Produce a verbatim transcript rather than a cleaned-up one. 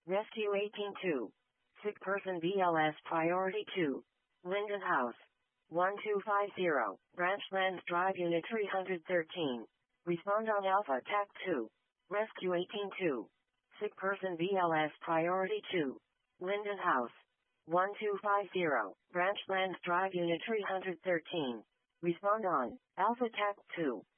Rescue eighteen two. Sick person B L S Priority two. Linden House. one two five zero. Branchlands Drive Unit three thirteen. Respond on Alpha T A C two. Rescue eighteen two. Sick person B L S Priority two. Linden House. one two five zero. Branchlands Drive Unit three thirteen. Respond on Alpha T A C two.